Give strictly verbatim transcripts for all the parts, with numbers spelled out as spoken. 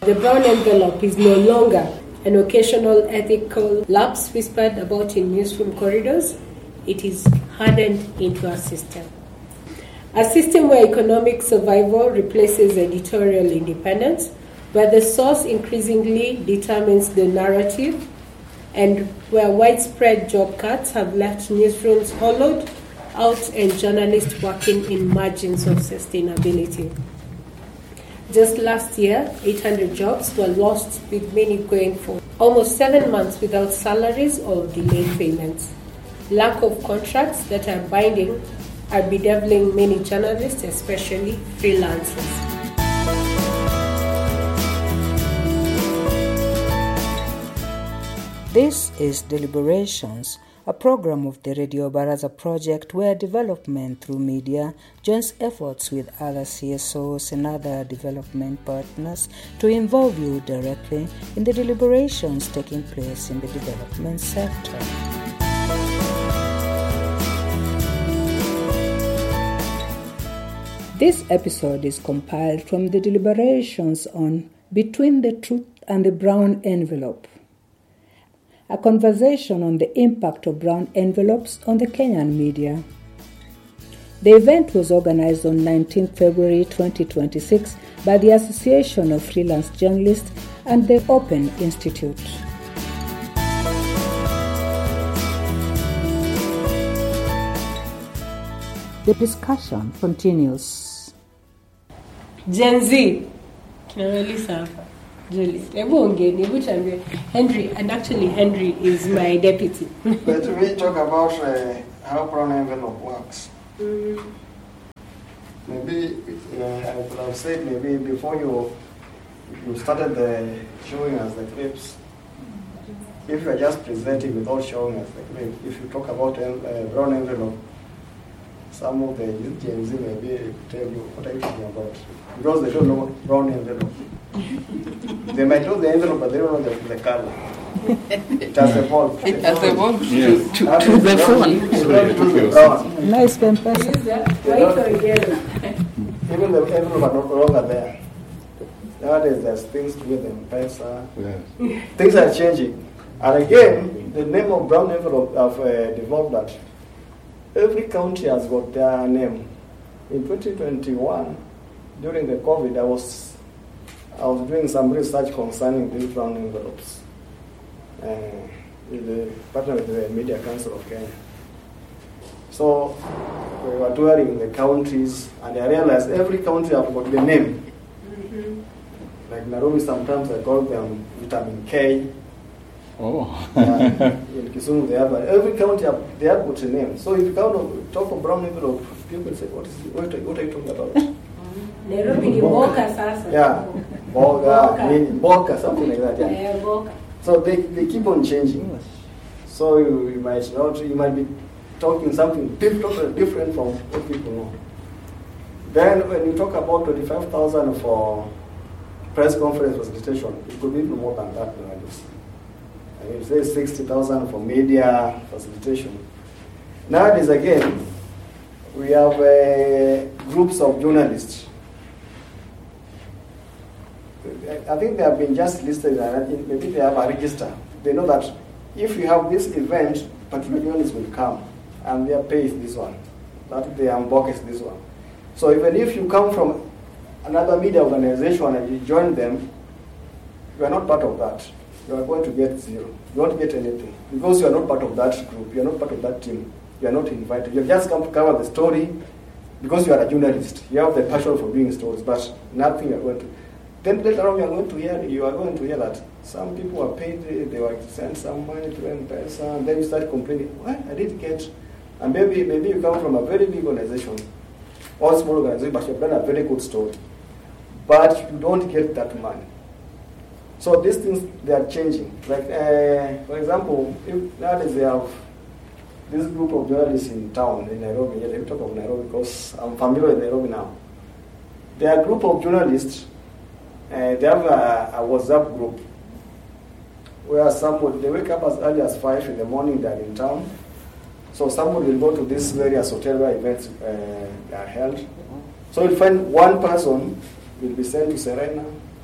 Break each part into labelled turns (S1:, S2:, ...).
S1: The brown envelope is no longer an occasional ethical lapse whispered about in newsroom corridors. It is hardened into a system. A system where economic survival replaces editorial independence, where the source increasingly determines the narrative, and where widespread job cuts have left newsrooms hollowed out and journalists working in margins of sustainability. Just last year, eight hundred jobs were lost, with many going for almost seven months without salaries or delayed payments. Lack of contracts that are binding are bedeviling many journalists, especially freelancers.
S2: This is Deliberations, a program of the Radio Baraza project where development through media joins efforts with other C S Os and other development partners to involve you directly in the deliberations taking place in the development sector. This episode is compiled from the deliberations on Between the Truth and the Brown Envelope, a conversation on the impact of brown envelopes on the Kenyan media. The event was organized on nineteenth February twenty twenty-six by the Association of Freelance Journalists and the Open Institute. The discussion continues.
S1: Gen Z. Julie, Henry, and actually Henry is my deputy.
S3: But we talk about uh, how brown envelope works. Mm. Maybe uh, I would have said maybe before you you started the showing us the clips. If you are just presenting without showing us the clip, if you talk about uh, brown envelope, some of the Gen Z maybe tell you what I'm talking about because they don't know brown envelope. They might know the envelope, but they don't know the, the color. It has evolved.
S4: It has evolved
S3: yes.
S4: to, to, to the phone.
S2: Nice pen person.
S1: White or yellow?
S3: Even the envelope are no longer there. Nowadays, there's things to with them, pesa. Yes. Things are changing. And again, the name of brown envelope have uh, developed that every county has got their name. In twenty twenty-one, during the COVID, I was I was doing some research concerning these brown envelopes uh, with the partner with the Media Council of Kenya. So we were touring the counties, and I realized every county have got the name. Mm-hmm. Like Nairobi, sometimes I call them vitamin K.
S5: Oh.
S3: uh, in Kisumu, they have every county have, they have got a name. So if you count of, talk of brown envelope, people say, "What is what are, what are you talking about?"
S1: Nairobi ni Boka sasa.
S3: Yeah, Boga, Boka, something like that. Yeah.
S1: Yeah, Boka.
S3: So they, they keep on changing. So you, you might not, you might be talking something different, different from what people know. Then when you talk about twenty-five thousand for press conference facilitation, it could be even more than that nowadays. And you say sixty thousand for media facilitation. Nowadays again, we have uh, groups of journalists. I think they have been just listed, and maybe they have a register. They know that if you have this event, particular journalists will come, and their pay is this one, that their unbox is this one. So even if you come from another media organization and you join them, you are not part of that. You are going to get zero. You won't get anything because you are not part of that group. You are not part of that team. You are not invited. You have just come to cover the story because you are a journalist. You have the passion for doing stories, but nothing you are going to. Then later on, you are going to hear you are going to hear that some people are paid. They were sent some money to M-Pesa, and then you start complaining. What I didn't get, and maybe maybe you come from a very big organization or small organization, but you've done a very good story, but you don't get that money. So these things, they are changing. Like uh, for example, if nowadays they have this group of journalists in town in Nairobi. Yeah, let me talk of Nairobi because I'm familiar with Nairobi now. They are a group of journalists. Uh, they have a, a WhatsApp group where somebody, they wake up as early as five in the morning, they're in town. So somebody will go to these various hotel where events uh, are held. So you'll find one person will be sent to Serena,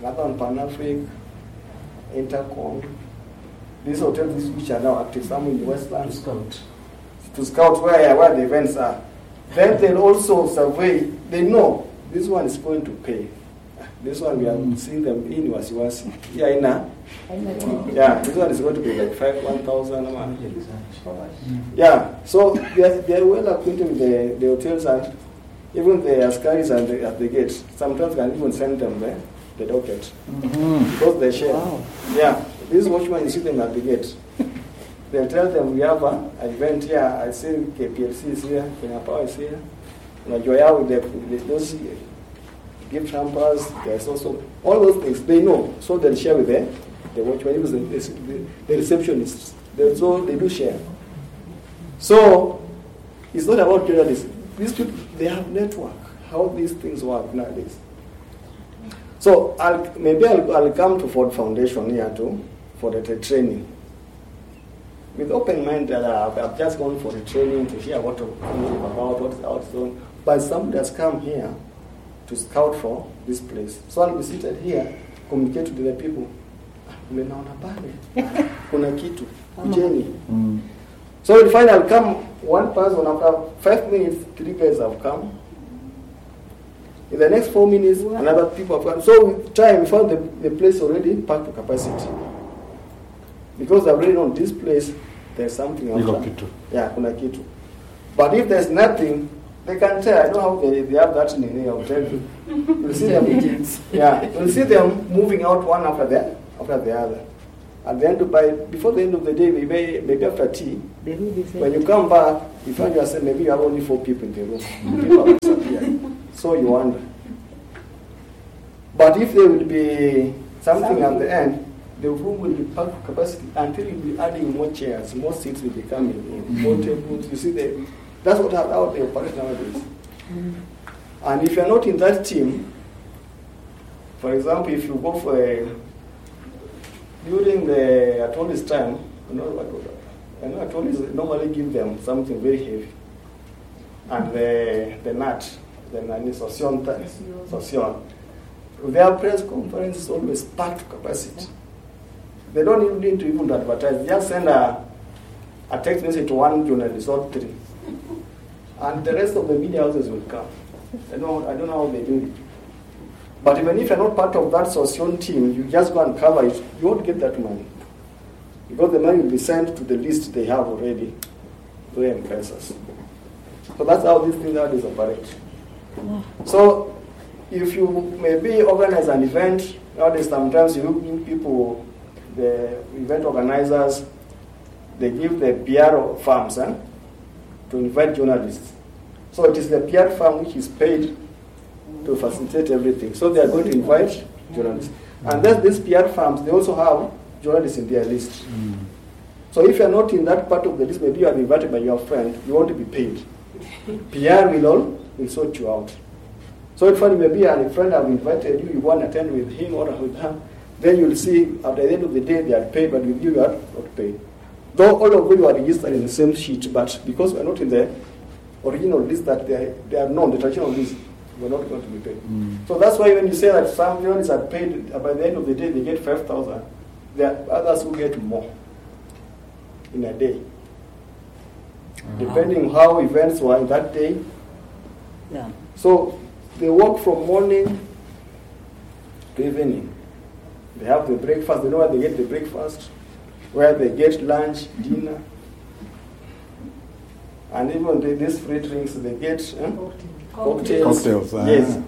S3: another one Pan-Afric, Intercom. These hotels which are now active, some in the Westland.
S5: To scout.
S3: To scout where, where the events are. Then they'll also survey, they know this one is going to pay. This one we are mm. seeing them in Wasiwasi. Yeah, in a, yeah, this one is going to be like five, one thousand. Mm. Yeah, so they are, they are well acquainted with the, the hotels, and even the askaris and the, at the gate. Sometimes can even send them the, the docket. Mm-hmm. Because they share. Wow. Yeah, this watchman, you see them at the gate. They'll tell them we have an event here. I see K P L C is here, Kenya Power is here. Najoya with the, with those gift hampers, there's also all those things they know, so they'll share with them. The watchman, the, the, the receptionists, they so they do share. So it's not about journalists. These people, they have network. How these things work nowadays. So I'll, maybe I'll, I'll come to Ford Foundation here too for the training. With open mind that I've, I've just gone for the training to hear what about, what is out zone. But somebody has come here to scout for this place. So I'll be seated here, communicate to the people. Umenaona pale, kuna kitu, Jenny. So you'll find I'll come one person after five minutes, three guys have come. In the next four minutes, wow. Another people have come. So with time, we found the, the place already packed to capacity. Because I've already known this place, there's something else. Yeah, kuna kitu. But if there's nothing, they can tell. I know how they, they have that in the hotel. You'll see them. Yeah, you'll see them moving out one after the after the other. At the end of by before the end of the day, maybe maybe after tea, when you come back, you find yourself maybe you have only four people in the room. People have disappeared. So you wonder. But if there will be something at the end, the room will be packed to capacity until you'll be adding more chairs, more seats will be coming in, more tables. You see, the, that's what how they operate nowadays. Mm. And if you're not in that team, for example, if you go for a, during the attorney's time, you know what? I know attorneys normally give them something very heavy, and the the nut, the nani sosion, sosion. Their press conference is always packed to capacity. They don't even need to even advertise. Just send a, a text message to one journalist or three. And the rest of the media houses will come. I don't know, I don't know how they do it. But even if you're not part of that social team, you just go and cover it, you won't get that money. Because the money will be sent to the list they have already to the impressors. So that's how these things nowadays operate. So if you maybe organize an event, nowadays sometimes you give people, the event organizers, they give the P R firms eh, to invite journalists. So it is the P R firm which is paid to facilitate everything. So they are going to invite journalists. And then these P R firms, they also have journalists in their list. Mm. So if you are not in that part of the list, maybe you are invited by your friend, you want to be paid. P R will all will sort you out. So if maybe a friend have invited you, you want to attend with him or with her, then you'll see at the end of the day they are paid, but with you, you are not paid. Though all of you are registered in the same sheet, but because we are not in the original list that they are, they are known, the traditional list, we are not going to be paid. Mm. So that's why when you say that some journalists are paid, by the end of the day they get five thousand, there are others who get more in a day. Uh-huh. Depending how events were in that day. Yeah. So they work from morning to evening. They have the breakfast, they know where they get the breakfast, where they get lunch, dinner, and even the, these free drinks they get eh? cocktails. Cocktails. Uh-huh. Yes.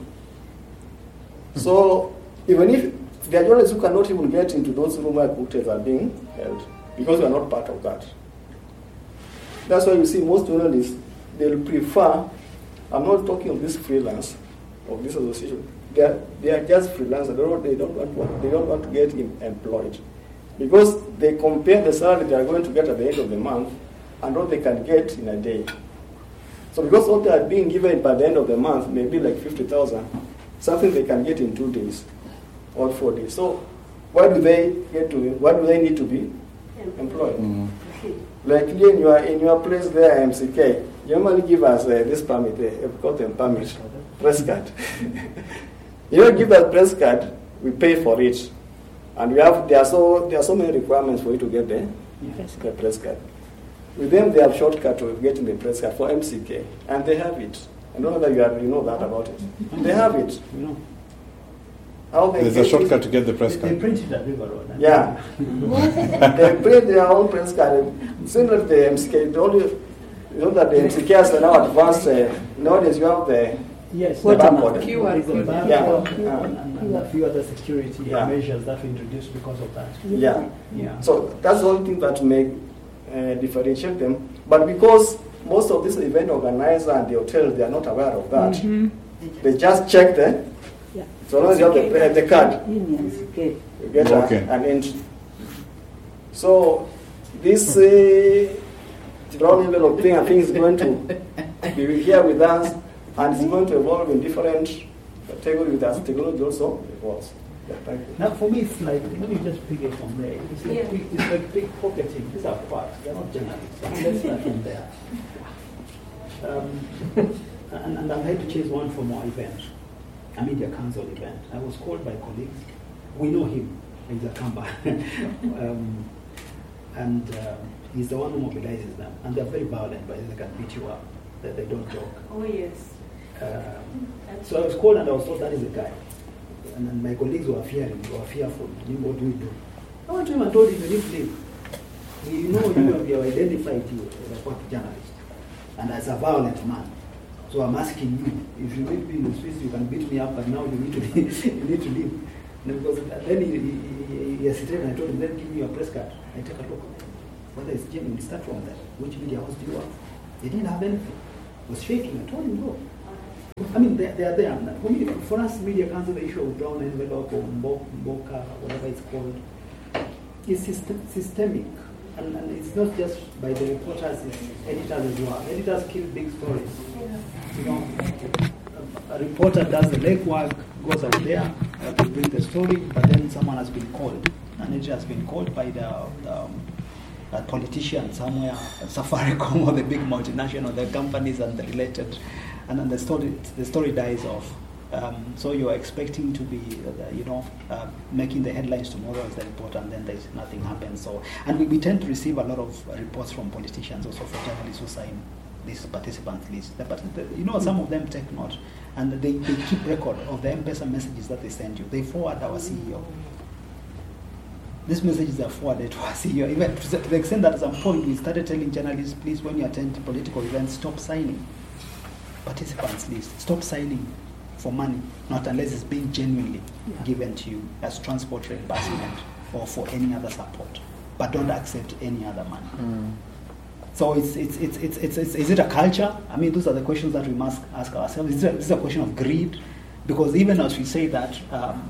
S3: So even if there are journalists who cannot even get into those rooms where cocktails are being held, because we are not part of that. That's why you see most journalists, they'll prefer, I'm not talking of this freelance, of this association, they are, they are just freelancers, they don't, they, don't want, they don't want to get employed. Because they compare the salary they are going to get at the end of the month and what they can get in a day. So because what they are being given by the end of the month may be like fifty thousand, something they can get in two days or four days. So why do they get to, why do they need to be employed? Mm-hmm. Like in your, in your place there, M C K, you normally give us uh, this permit, uh, we've got them permit, press card. You don't give us press card, we pay for it. And we have there are so there are so many requirements for you to get the,
S2: Yes.
S3: the press card. With them, they have shortcut to getting the press card for M C K, and they have it. I don't know whether you, have, you know that about it. They have it.
S5: You know,
S3: How they
S6: There's a
S3: get
S6: shortcut
S3: it.
S6: to get the press
S5: they, they
S6: card.
S5: print it at River Road.
S3: Yeah. They print their own press card. Similar to the M C K, the only, you know that the M C K has now advanced. Uh, nowadays, you have the
S5: Yes,
S3: the
S5: the
S3: barcode.
S5: Q R code,
S3: Yeah.
S5: yeah. and, and, and a few other security
S3: Yeah.
S5: measures that we introduced because of that.
S3: Yeah.
S5: Yeah.
S3: So that's the only thing that make uh, differentiate them. But because most of these event organizers and the hotels, they are not aware of that.
S2: Mm-hmm.
S3: They just check the,
S2: Yeah.
S3: so long as you have the, the card,
S2: Unions get
S3: you get a-
S6: Okay.
S3: an entry. So this uh, brown envelope thing, I think is going to be here with us, and it's going to evolve in different categories with us. Technology also evolves. Yeah, thank you.
S5: Now, for me, it's like, let me just pick it from there. It's like, big, it's like big pocketing. These are quacks. They're not journalists. I mean, let's start from there. Um, and, and I'm here to chase one from our event, a media council event. I was called by colleagues. We know him. He's a Kamba. um, and um, he's the one who mobilizes them. And they're very violent, but they can beat you up. They, they don't joke.
S1: Oh, yes.
S5: Um, so I was called and I was told that is the guy. And then my colleagues were fearing, they were fearful. You know, what do we do? I went to him and told him, you need to leave. You know, you have, you have identified you as a quack journalist and as a violent man. So I'm asking you, if you meet me in the streets, you can beat me up, but now you need to leave. you need to leave. And because then he, he, he, he hesitated and I told him, then give me your press card. I take a look. Whether it's genuine, start from that. Which media house do you have? They didn't have anything. It was shaking. I told him, no. I mean, they, they are there. For, me, for us, media council, the issue of brown envelope or Mboka, whatever it's called, is system, systemic. And, and it's not just by the reporters, it's editors as well. Editors kill big stories. You know, a, a reporter does the legwork, goes out there uh, to bring the story, but then someone has been called. An editor has been called by the um, a politician somewhere, Safaricom or the big multinational, the companies and the related. And then the story, the story dies off. Um, so you're expecting to be, uh, you know, uh, making the headlines tomorrow as the report, and then there's nothing happens. So, and we, we tend to receive a lot of uh, reports from politicians, also from journalists who sign this participant list. But the, you know, some of them take note, and they, they keep record of the M-Pesa messages that they send you. They forward our C E O. These messages are forwarded to our C E O, even to the extent that at some point we started telling journalists, please, when you attend political events, stop signing participants list. Stop signing for money, not unless it's being genuinely yeah. given to you as transport reimbursement or for any other support. But don't accept any other money. Mm. So it's, it's, it's, it's, it's, it's, is it a culture? I mean, those are the questions that we must ask ourselves. Is it a, is it a question of greed? Because even as we say that um,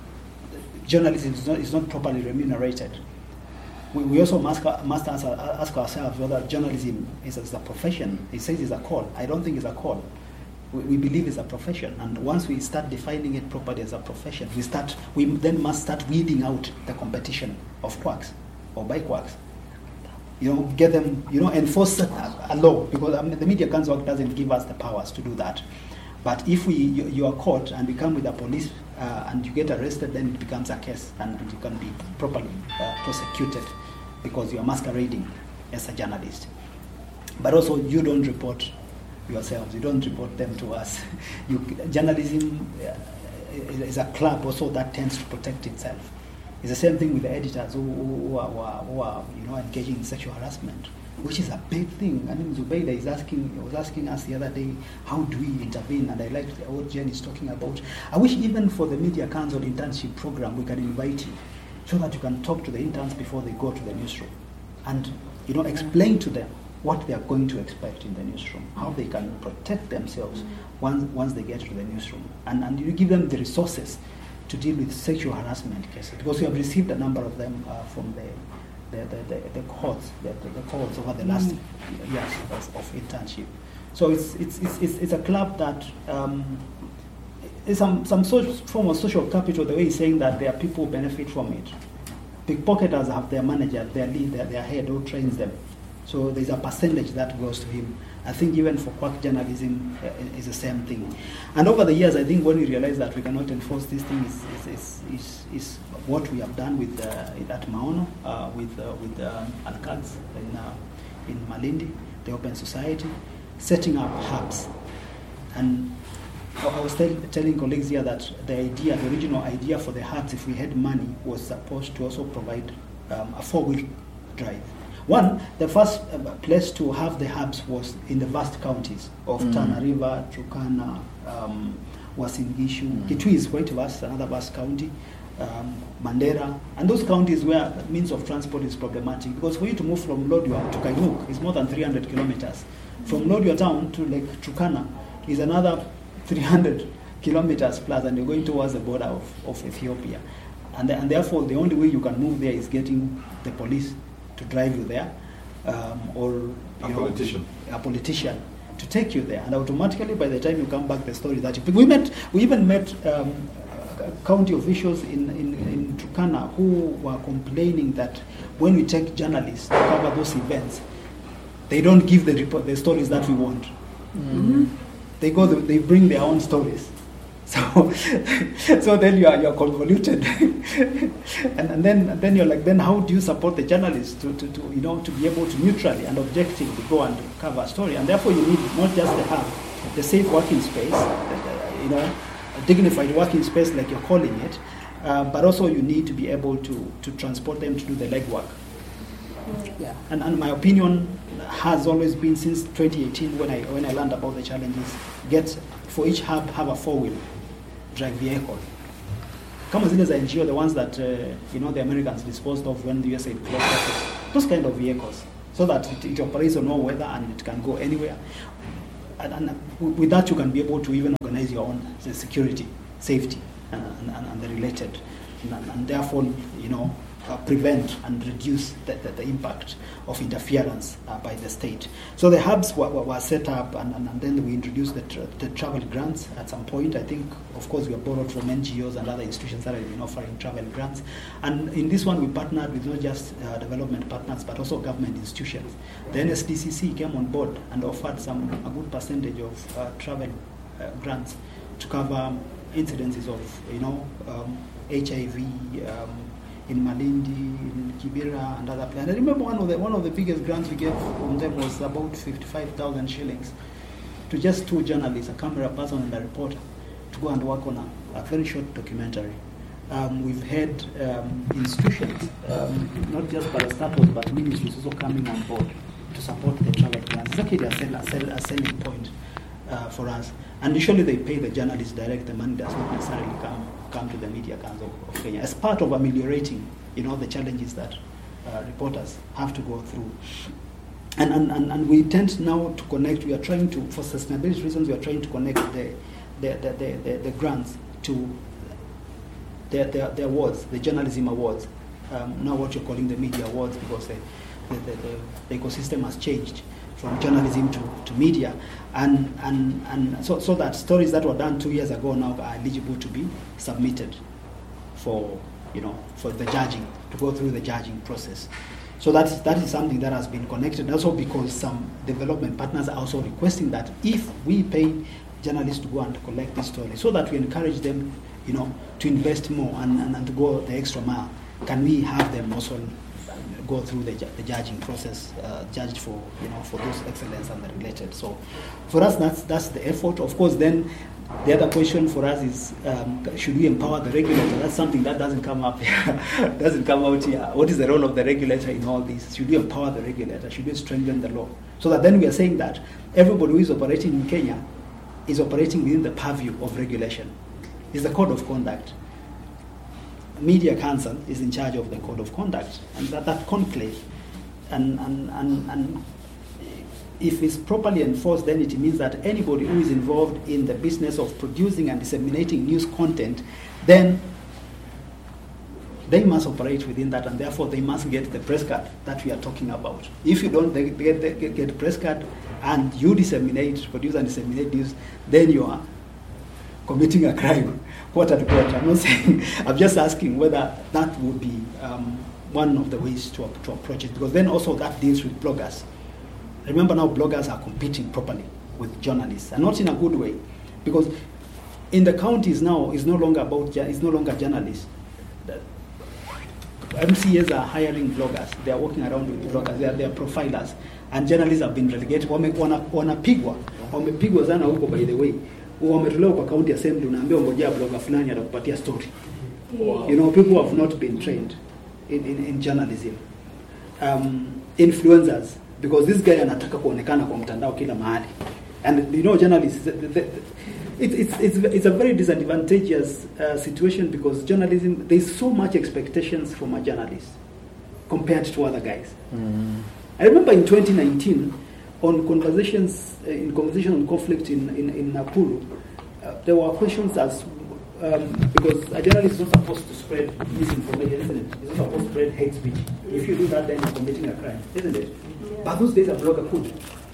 S5: journalism is not, is not properly remunerated, we, we also must, must ask, ask ourselves whether journalism is, is a profession. It says it's a call. I don't think it's a call. We, we believe it's a profession, and once we start defining it properly as a profession, we start. We then must start weeding out the competition of quacks or by quacks. You know, get them. You know, enforce a, a law, because I mean, the Media Council Act doesn't give us the powers to do that. But if we you, you are caught and we come with the police uh, and you get arrested, then it becomes a case and you can be properly uh, prosecuted because you are masquerading as a journalist. But also, you don't report yourselves. You don't report them to us. You, journalism uh, is a club also that tends to protect itself. It's the same thing with the editors who, who, are, who, are, who are, you know, engaging in sexual harassment, which is a big thing. I mean, Zubeida is asking, was asking us the other day, how do we intervene? And I like what Jen is talking about. I wish even for the Media Council internship program, we can invite you so that you can talk to the interns before they go to the newsroom and, you know, explain to them what they are going to expect in the newsroom, how they can protect themselves once once they get to the newsroom, and, and you give them the resources to deal with sexual harassment cases, because we have received a number of them uh, from the the, the, the, the courts, the, the, the courts over the last mm. years of, of internship. So it's it's it's it's, it's a club that um, is some some social, form of social capital. The way he's saying that there are people who benefit from it. Pickpocketers have their manager, their lead, their, their head who trains them. So there's a percentage that goes to him. I think even for quack journalism uh, is the same thing. And over the years, I think when we realized that we cannot enforce these things is, is, is, is what we have done with uh, at Maono, uh, with uh, with uh, Alkads in uh, in Malindi, the Open Society, setting up hubs. And I was tell, telling colleagues here that the idea, the original idea for the hubs, if we had money, was supposed to also provide um, a four-wheel drive. One, the first uh, place to have the hubs was in the vast counties of mm. Tana River, Turkana, um, Uasin Gishu. Mm. Kitui is quite vast, another vast county, um, Mandera, and those counties where means of transport is problematic, because for you to move from Lodwar to Kainuk is more than three hundred kilometers. From Lodwar town to Lake Turkana is another three hundred kilometers plus, and you're going towards the border of, of Ethiopia. And, the, and therefore, the only way you can move there is getting the police to drive you there, um, or you
S6: a
S5: know,
S6: politician.
S5: a politician to take you there. And automatically, by the time you come back, the story that you, we met, we even met um, county officials in, in, in Turkana who were complaining that when we take journalists to cover those events, they don't give the report, the stories that we want. Mm-hmm. They go, they bring their own stories. So, so then you are you are convoluted, and, and then and then you're like, then how do you support the journalists to, to, to you know to be able to neutrally and objectively go and cover a story? And therefore, you need not just the hub, the safe working space, you know, a dignified working space like you're calling it, uh, but also you need to be able to to transport them to do the legwork. Yeah. And and my opinion has always been since twenty eighteen when I when I learned about the challenges, get for each hub have a four-wheel drive vehicle. Kama zile za N G O, the ones that uh, you know the Americans disposed of when the U S A closed office, those kind of vehicles, so that it, it operates on all weather and it can go anywhere. And, and with that, you can be able to even organize your own security, safety, and, and, and the related, and, and therefore, you know, uh, prevent and reduce the, the, the impact of interference uh, by the state. So the hubs were, were, were set up, and, and, and then we introduced the, tra- the travel grants at some point. I think, of course, we are borrowed from N G Os and other institutions that have been offering travel grants. And in this one, we partnered with not just uh, development partners, but also government institutions. The N S D C C came on board and offered some a good percentage of uh, travel uh, grants to cover incidences of, you know, um, H I V, um, in Malindi, in Kibera, and other places. I remember one of the one of the biggest grants we gave from them was about fifty-five thousand shillings to just two journalists, a camera person and a reporter, to go and work on a, a very short documentary. Um, we've had um, institutions, um, not just parastatals, but ministries also coming on board to support the travel grants. It's actually a, sell, a, sell, a selling point uh, for us. And usually they pay the journalists direct. The money does not necessarily come come to the Media Council of Kenya as part of ameliorating, you know, the challenges that uh, reporters have to go through. And, and, and, and we tend now to connect, we are trying to, for sustainability reasons, we are trying to connect the, the, the, the, the, the grants to the, the, the awards, the journalism awards. Um, now what you're calling the media awards, because the, the, the, the ecosystem has changed from journalism to, to media, and and, and so, so that stories that were done two years ago now are eligible to be submitted for, you know, for the judging, to go through the judging process. So that's, that is something that has been connected, also because some development partners are also requesting that if we pay journalists to go and collect these stories, so that we encourage them, you know, to invest more and, and, and to go the extra mile, can we have them also go through the, the judging process, uh, judged for, you know, for those excellence and the related. So for us, that's that's the effort. Of course, then the other question for us is, um, should we empower the regulator? That's something that doesn't come up here, doesn't come out here. What is the role of the regulator in all this? Should we empower the regulator? Should we strengthen the law? So that then we are saying that everybody who is operating in Kenya is operating within the purview of regulation. It's the code of conduct. Media Council is in charge of the code of conduct, and that, that conclave, and, and, and, and if it's properly enforced, then it means that anybody who is involved in the business of producing and disseminating news content, then they must operate within that, and therefore they must get the press card that we are talking about. If you don't get, get, get press card and you disseminate, produce and disseminate news, then you are committing a crime, quote unquote. I'm not saying, I'm just asking whether that would be um, one of the ways to, to approach it, because then also that deals with bloggers. Remember now bloggers are competing properly with journalists, and not in a good way, because in the counties now it's no longer about it's no longer journalists. The M C As are hiring bloggers. They are walking around with bloggers. They are, they are profilers, and journalists have been relegated. Wame, wana, wanapigwa wamepigwa sana huko. By the way, wametolewa kwa county assembly, unaambia ngojea blogger fulani atakupatia story. Wow. You know, people have not been trained in, in, in journalism. Um, influencers, because this guy anataka kuonekana kwa mtandao kila mahali, and you know journalists, the, the, the, it, it's it's it's a very disadvantageous uh, situation, because journalism, there's so much expectations from a journalist compared to other guys. Mm. I remember in twenty nineteen on conversations uh, in conversation on conflict in in, in Nakuru, uh, there were questions as um, because a journalist is not supposed to spread misinformation, isn't it? He's not supposed to spread hate speech. If you do that, then you're committing a crime, isn't it? Yeah. But those days a blogger could.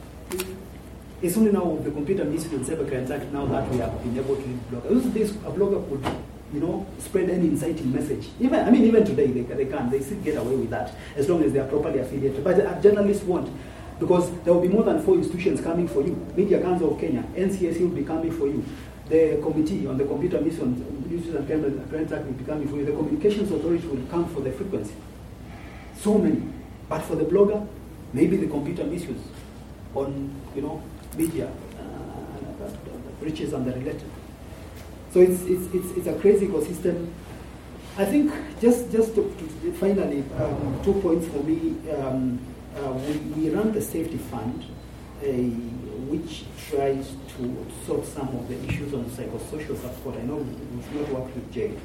S5: It's only now with the Computer Misuse and Cyber Crimes Act now that we have been able to use bloggers. Those days a blogger could, you know, spread any inciting message. Even I mean, even today they, they can. They still get away with that as long as they are properly affiliated. But a journalist won't, because there will be more than four institutions coming for you. Media Council of Kenya, N C S C will be coming for you. The committee on the Computer Misuse and Crimes Act will be coming for you. The Communications Authority will come for the frequency. So many. But for the blogger, maybe the computer misuse on, you know, media, uh, breaches and the related. So it's, it's it's it's a crazy ecosystem. I think just just to, to finally um, two points for me. Um, uh, we, we run the safety fund, uh, which tries to sort some of the issues on psychosocial support. I know we've not worked with Jade,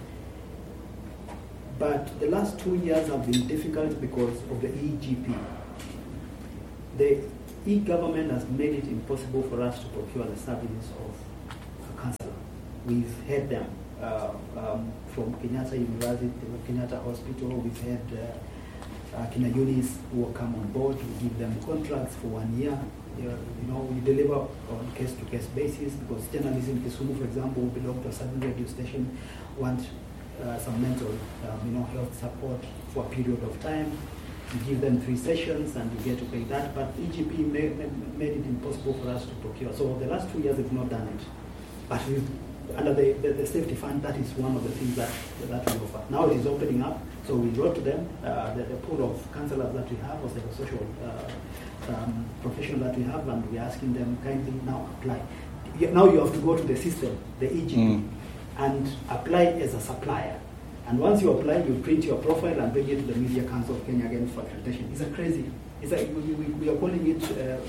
S5: but the last two years have been difficult because of the E G P. The e-government has made it impossible for us to procure the services of a counsellor. We've had them uh, um, from Kenyatta University, Kenyatta Hospital. We've had uh, uh, Kina Yunis who will come on board. We give them contracts for one year. You know, we deliver on case-to-case basis, because journalism, Kisumu, for example, belong to a certain radio station, want uh, some mental, um, you know, health support for a period of time. You give them three sessions and you get to pay that, but E G P made, made it impossible for us to procure. So the last two years we've not done it. But we've, under the, the, the safety fund, that is one of the things that, that we offer. Now it is opening up, so we wrote to them, uh, the, the pool of counsellors that we have, or the social uh, um, professional that we have, and we're asking them kindly now apply. Now you have to go to the system, the E G P, mm. and apply as a supplier. And once you apply, you print your profile and bring it to the Media Council of Kenya again for accreditation. It's a crazy. It's like we, we, we are calling it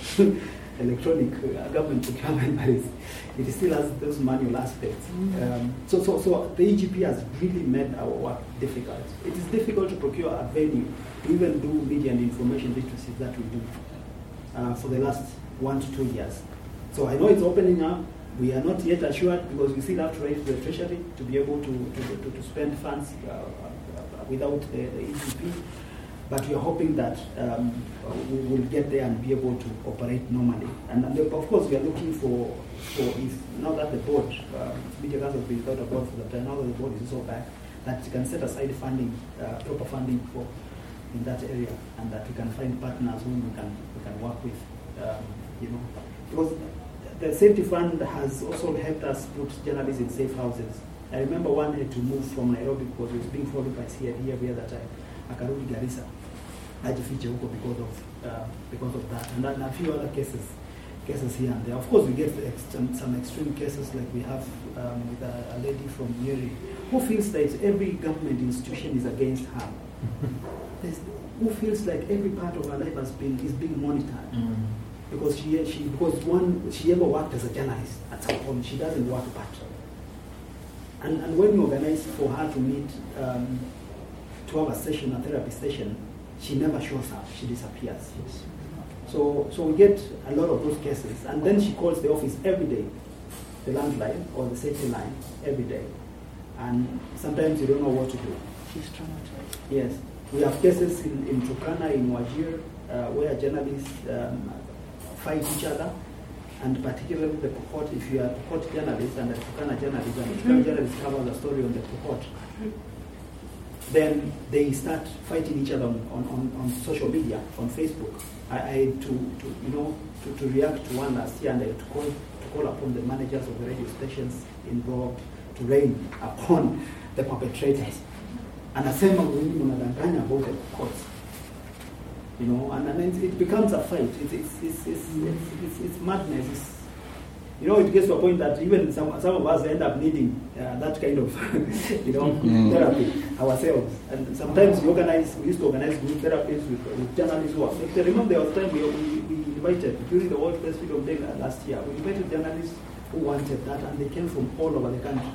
S5: uh, electronic uh, government procurement, but it's, it still has those manual aspects. Mm-hmm. Um, so, so, so the E G P has really made our work difficult. It is difficult to procure a venue to even do media and information literacy that we do uh, for the last one to two years. So I know it's opening up. We are not yet assured, because we still have to raise the treasury to be able to, to, to, to spend funds uh, uh, without the, the E G P. But we are hoping that um, we will get there and be able to operate normally. And, and of course, we are looking for, for if now that the board, uh, Media Council has been without a board for the time, now that the board is also back, that you can set aside funding, uh, proper funding for in that area, and that we can find partners whom we can we can work with, um, you know, because the safety fund has also helped us put journalists in safe houses. I remember one had to move from Nairobi because it was being followed by C I D every other time. Akarudi Garissa, ajifiche huko because of uh, because of that, and then a few other cases, cases here and there. Of course, we get ex- some extreme cases, like we have um, with a, a lady from Nyeri who feels that every government institution is against her. Who feels like every part of her life has been is being monitored. Mm. Because she, she, because one, she ever worked as a journalist at some point. She doesn't work part. And and when you organize for her to meet, um, to have a session, a therapy session, she never shows up. She disappears. Yes. So so we get a lot of those cases, and then she calls the office every day, the landline or the safety line every day, and sometimes you don't know what to do.
S2: She's traumatized.
S5: Yes, we have cases in, in Turkana, in Wajir, uh, where journalists Um, fight each other, and particularly the Pokot. If you are a Pokot journalist and a Turkana journalist, and the Turkana journalist covers a story on the Pokot, then they start fighting each other on, on, on, on social media, on Facebook. I, I had to, to you know to, to react to one last year, and I had to call to call upon the managers of the radio stations involved to rein upon the perpetrators. Anasema mimi mnadanganya about the courts. You know, and, and it, it becomes a fight. It's it's it's it's, it's, it's, it's madness. It's, you know, it gets to a point that even some some of us end up needing uh, that kind of, you know, mm. therapy ourselves. And sometimes we organize, we used to organize group therapies with, with journalists who are affected. Remember, there was a time we, we, we invited, during the World Press Freedom Day last year, we invited journalists who wanted that, and they came from all over the country.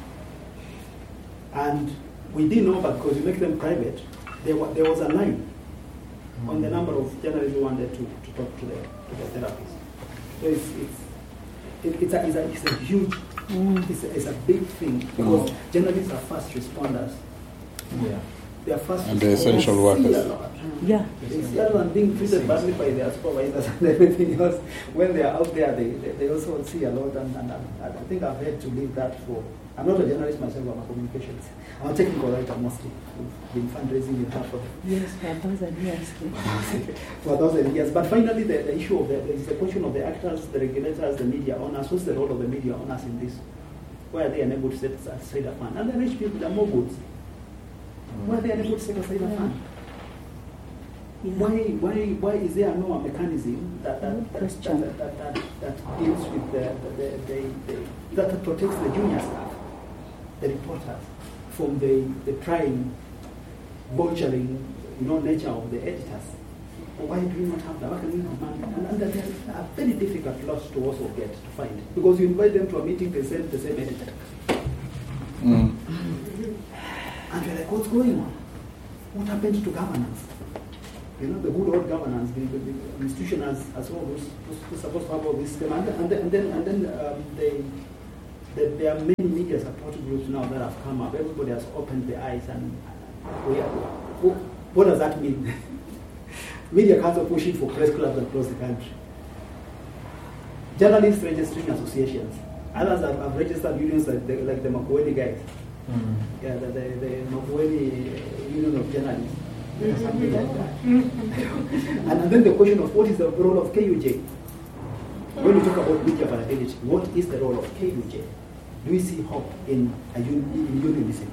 S5: And we didn't know, but because we make them private, there, was, there was a line mm. on the number of journalists who wanted to, to talk to the, to the therapists. So it's, it's It, it's, a, it's, a, it's a huge, mm. it's, a, it's a big thing, because mm. journalists are first responders. Yeah. They are first
S4: and they're essential workers.
S5: Yeah. Rather than being treated badly by their supervisors and everything else, when they are out there, they, they, they also see a lot. And, and, and I think I've had to leave that for. I'm not a journalist myself, I'm a communications. I'm a technical writer mostly. We've been fundraising in half of
S2: Yes, for a thousand years.
S5: for a thousand years. But finally, the, the issue of the, is the question of the actors, the regulators, the media owners. What's the role of the media owners in this? Why are they unable to set aside a fund? And the rich people, the more goods. Why are they unable to set aside a fund? Yeah. Why, why, why is there no mechanism that that that, that, that, that, that, that deals with the, the, the, the, the that protects the junior staff, the reporters, from the, the prying, vulturing, you know, nature of the editors? Why do we not have that? Why can we not have that? And, and that is a very difficult loss to also get to find, because you invite them to a meeting, they send the same editor.
S4: Mm.
S5: And you're like, what's going on? What happened to governance? You know, the good old governance, the, the, the institution as, as well, who's, who's supposed to have all this system. And, and then, and then, and then um, they, they, there are many media support groups now that have come up. Everybody has opened their eyes. And we are, what, what does that mean? Media Council pushing for press clubs across the country. Journalists registering associations. Others have, have registered unions like the, like the Makueni guys. Mm-hmm. Yeah, the, the, the Makueni Union of Journalists. Mm-hmm. Something like that. Mm-hmm. and, and then the question of what is the role of K U J? When we talk about media availability, what is the role of K U J? Do we see hope in, a un, in unionism?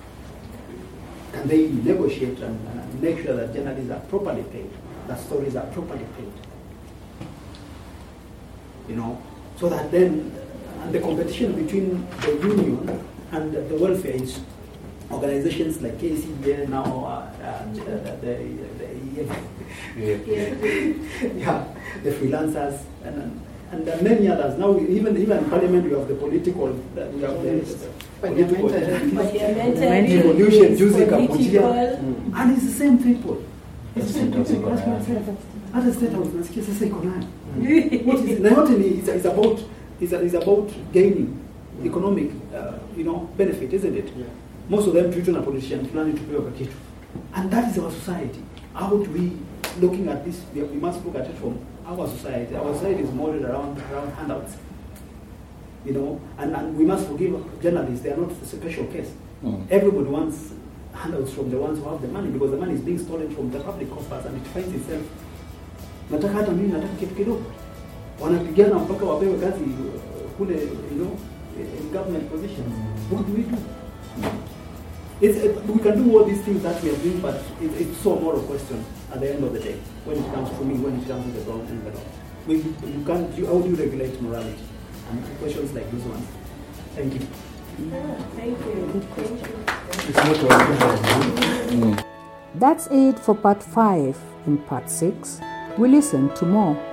S5: Can they negotiate and, and make sure that journalists are properly paid, that stories are properly paid? You know, so that then, and the competition between the union and the welfare organizations like K C B A now, uh, and uh, the, the, the yeah, the freelancers, and and there are many others. Now, we, even even in Parliament, we have the political, uh, we have the political revolution, Juzi Kapuchia, and it's the same people. It's the same people. At the state house, nasikia sasa iko nayo. What is it? Nayote is is about is is about gaining economic, uh, you know, benefit, isn't it? Yeah. Most of them treat a politician planning to pay over kitu, and that is our society. How do we, looking at this, we, we must look at it from our society. Our society is modeled around around handouts, you know, and, and we must forgive journalists. They are not a special case. Mm. Everybody wants handouts from the ones who have the money, because the money is being stolen from the public coffers, and it finds itself. Nataka hata mimi nataka kitu kidogo. Wanapigana mpaka wapewe kazi kule, you know, in government positions. What do we do? It's, it, we can do all these things that we are doing, but it, it's so more a question at the end of the day when it comes to me, when it comes to the ground envelope. We, you can't, you, how do you regulate morality? And questions like those ones. Thank you.
S1: Yeah, thank you.
S2: Thank you. That's it for part five. In part six, we listen to more